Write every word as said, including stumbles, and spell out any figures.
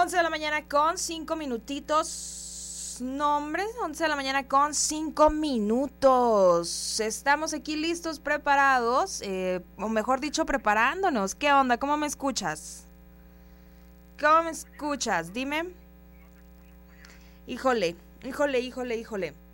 once de la mañana con cinco minutitos. No, hombre, once de la mañana con cinco minutos. Estamos aquí listos, preparados, eh, o mejor dicho, preparándonos. ¿Qué onda? ¿Cómo me escuchas? ¿Cómo me escuchas? Dime. Híjole, híjole, híjole, híjole.